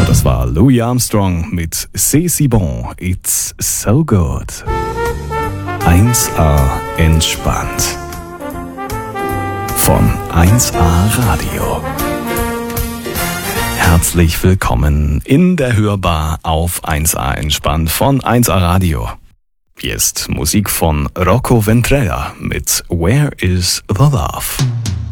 Das war Louis Armstrong mit C'est si bon, it's so good. 1A entspannt. Von 1A Radio. Herzlich willkommen in der Hörbar auf 1A entspannt von 1A Radio. Hier ist Musik von Rocco Ventrella mit Where is the Love?